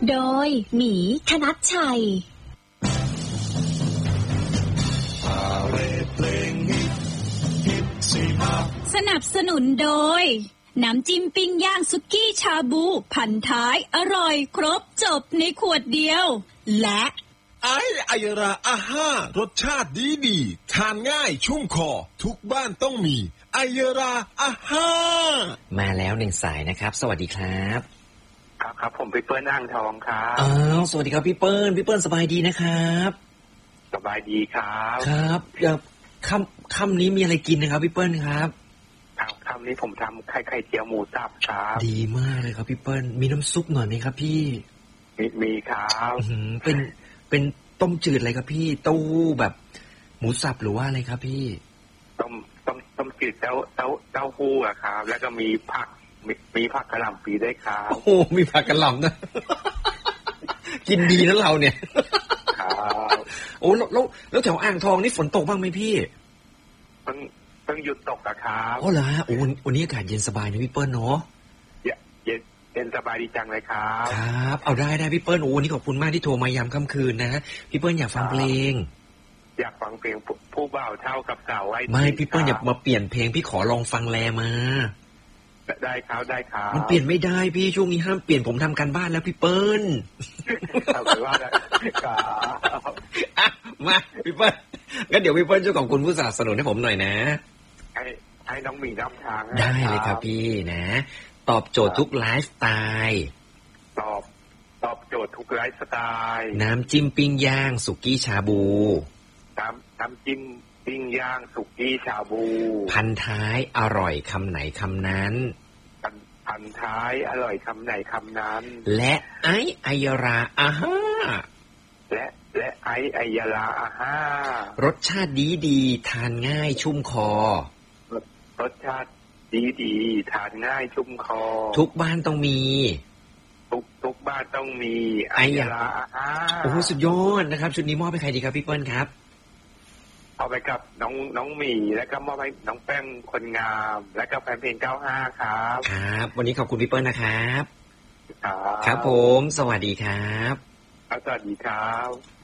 โดยหมีธนัชชัยสนับสนุนโดยน้ำจิ้มปิ้งย่างสุกี้ชาบูพันท้ายอร่อยครบจบในขวดเดียวและไอยราอาห้ารสชาติดีทานง่ายชุ่มคอทุกบ้านต้องมีไอยราอาห้ามาแล้วหนึ่งสายนะครับสวัสดีครับครับผมพี่เปิ้ลอ่างทองครับสวัสดีครับพี่เปิ้ลสบายดีนะครับสบายดีครับครับค่ำนี้มีอะไรกินนะครับพี่เปิ้ลครับค่ำนี้ผมทำไข่เจียวหมูสับครับดีมากเลยครับพี่เปิ้ลมีน้ำซุปหน่อยไหมครับพี่มีครับเป็นต้มจืดอะไรครับพี่เต้าหู้แบบหมูสับหรือว่าอะไรครับพี่ต้มจืดเต้าหู้อะครับแล้วก็มีผักกะหล่ำปีด้วยครับโอ้โหมีผักกะหล่ำนะกินดีนะเราเนี่ยครับโอ้แล้วแถวอ่างทองนี่ฝนตกบ้างไหมพี่ต้องหยุดตกอะครับอ๋อเหรอโอ้วันนี้อากาศเย็นสบายนะพี่เปิ้ลเนาะเย็นสบายดีจังเลยครับครับเอาได้พี่เปิ้ลโอ้วันนี้ขอบคุณมากที่โทรมายามค่ำคืนนะพี่เปิ้ลอยากฟังเพลงอยากฟังเพลงผู้บ่าวเท่ากับสาวไว้ไม่พี่เปิ้ลอย่ามาเปลี่ยนเพลงพี่ขอลองฟังแลมาได้ครับมันเปลี่ยนไม่ได้พี่ช่วงนี้ห้ามเปลี่ยนผมทำการบ้านแล้วพี่เปิ้ลเอาไปว่าได้มาพี่เปิ้ลงั้นเดี๋ยวพี่เปิ้ลช่วยขอบคุณผู้สนับสนุนให้ผมหน่อยนะให้น้องหมีน้ำทางได้เลยครับพี่นะตอบโจทย์ทุกไลฟ์สไตล์ตอบโจทย์ทุกไลฟ์สไตล์น้ำจิ้มปิ้งย่างสุกี้ชาบูน้ำจิ้มปิ้งย่างสุกี้ชาบูพันท้ายอร่อยคำไหนคำนั้นพันท้ายอร่อยคำไหนคำนั้นและไอยราอาห้าและไอยราอาห้ารสชาติดีทานง่ายชุ่มคอรสชาติดีทานง่ายชุ่มคอทุกบ้านต้องมีทุกบ้านต้องมีไอยราอาห้าโอ้สุดยอดนะครับชุดนี้มอบให้ใครดีครับพี่เปิ้ลครับเอาไปกับน้องหมีแล้วก็มอบให้น้องแป้งคนงามแล้วก็แฟนเพลง95ครับครับวันนี้ขอบคุณพี่เปิ้ลนะครับครับผมสวัสดีครับสวัสดีครับ